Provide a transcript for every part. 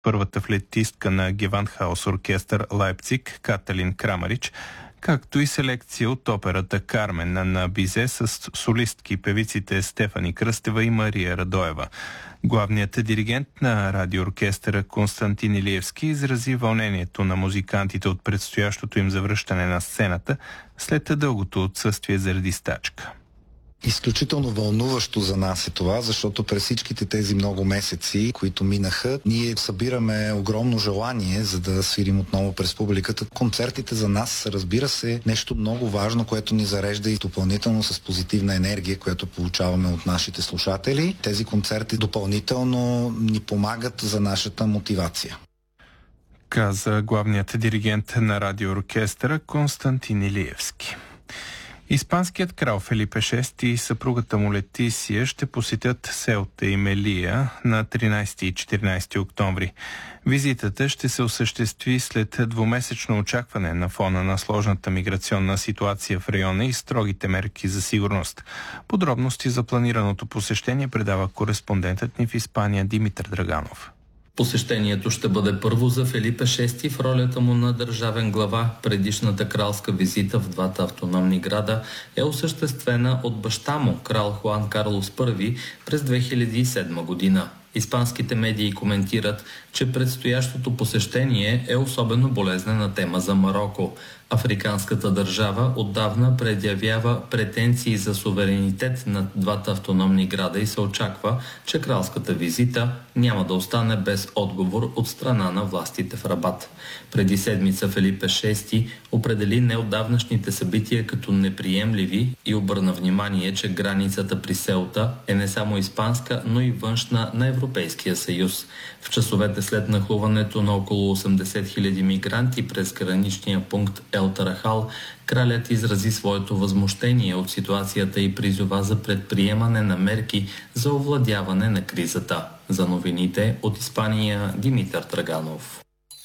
първата флейтистка на Гевандхаус оркестър Лайпциг Каталин Крамарич, както и селекция от операта Кармен на Бизе с солистки певиците Стефани Кръстева и Мария Радоева. Главният диригент на радиооркестъра Константин Илиевски изрази вълнението на музикантите от предстоящото им завръщане на сцената след дългото отсъствие заради стачка. Изключително вълнуващо за нас е това, защото през всичките тези много месеци, които минаха, ние събираме огромно желание, за да свирим отново през публиката. Концертите за нас, разбира се, нещо много важно, което ни зарежда и допълнително с позитивна енергия, която получаваме от нашите слушатели. Тези концерти допълнително ни помагат за нашата мотивация, каза главният диригент на радиооркестъра Константин Илиевски. Испанският крал Фелипе VI и съпругата му Летисия ще посетят Селта и Мелия на 13 и 14 октомври. Визитата ще се осъществи след двумесечно очакване на фона на сложната миграционна ситуация в района и строгите мерки за сигурност. Подробности за планираното посещение предава кореспондентът ни в Испания Димитър Драганов. Посещението ще бъде първо за Фелипе VI в ролята му на държавен глава. Предишната кралска визита в двата автономни града е осъществена от баща му, крал Хуан Карлос I, през 2007 година. Испанските медии коментират, че предстоящото посещение е особено болезнена тема за Мароко. Африканската държава отдавна предявява претенции за суверенитет над двата автономни града и се очаква, че кралската визита няма да остане без отговор от страна на властите в Рабат. Преди седмица Фелипе VI определи неотдавнашните събития като неприемливи и обърна внимание, че границата при Селта е не само испанска, но и външна на Европейския съюз. В часовете след нахлуването на около 80 000 мигранти през граничния пункт Ел Тарахал, кралят изрази своето възмущение от ситуацията и призова за предприемане на мерки за овладяване на кризата. За новините от Испания Димитър Драганов.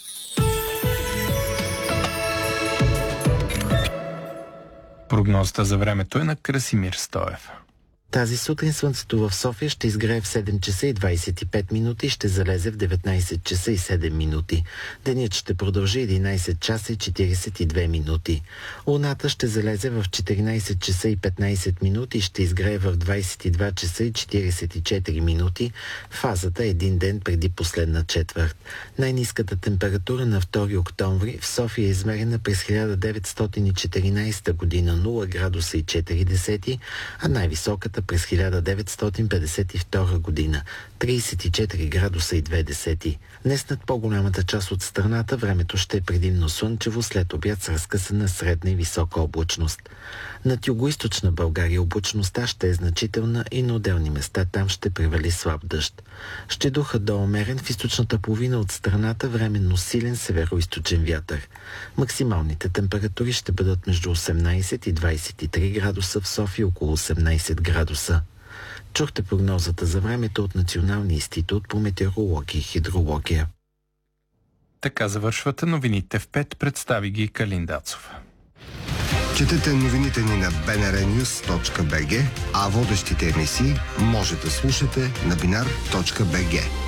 Прогнозата за времето е на Красимир Стоев. Тази сутрин слънцето в София ще изгрее в 7 часа и 25 минути и ще залезе в 19 часа и 7 минути. Денят ще продължи 11 часа и 42 минути. Луната ще залезе в 14 часа и 15 минути и ще изгрее в 22 часа и 44 минути. Фазата е един ден преди последна четвърт. Най-ниската температура на 2 октомври в София е измерена през 1914 година 0 градуса и 4 десети, а най-високата през 1952 година 34 градуса и 2 десети. Днес над по-голямата част от страната времето ще е предимно слънчево, след обяд с разкъсана средна и висока облачност. Над югоизточна България облачността ще е значителна и на отделни места там ще превали слаб дъжд. Ще духа до умерен в източната половина от страната временно силен североизточен вятър. Максималните температури ще бъдат между 18 и 23 градуса, в София около 18 градуса. Чухте прогнозата за времето от Националния институт по метеорология и хидрология. Така завършват новините в 5, представи ги Калин Дацов. Четете новините ни на bnrnews.bg, а водещите емисии може да слушате на binar.bg.